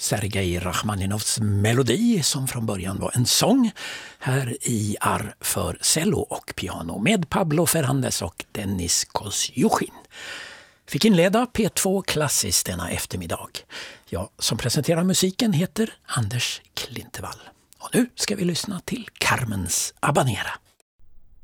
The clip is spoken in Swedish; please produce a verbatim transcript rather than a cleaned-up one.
Sergej Rachmaninovs melodi som från början var en sång här i Arr för cello och piano med Pablo Ferrandes och Dennis Kosjuchin. Fick inleda P två klassiskt denna eftermiddag. Jag som presenterar musiken heter Anders Klintevall. Och nu ska vi lyssna till Carmens Habanera.